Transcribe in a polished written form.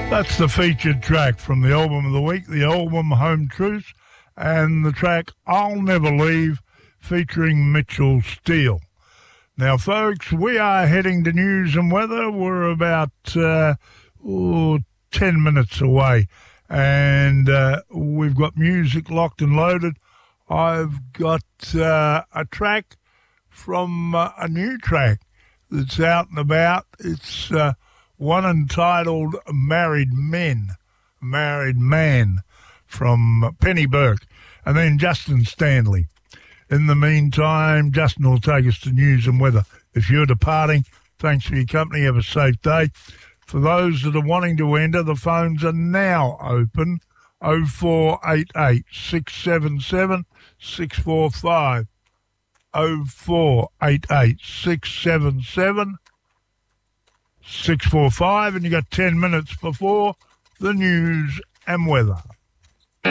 That's the featured track from the album of the week, the album Home Truths, and the track I'll Never Leave, featuring Mitchell Steele. Now, folks, we are heading to news and weather. We're about 10 minutes away, and we've got music locked and loaded. I've got a track from a new track that's out and about. It's one entitled Married Man from Penny Burke, and then Justin Stanley. In the meantime, Justin will take us to news and weather. If you're departing, thanks for your company. Have a safe day. For those that are wanting to enter, the phones are now open. 0488 677 645. 0488 677 645, and you got 10 minutes before the news and weather.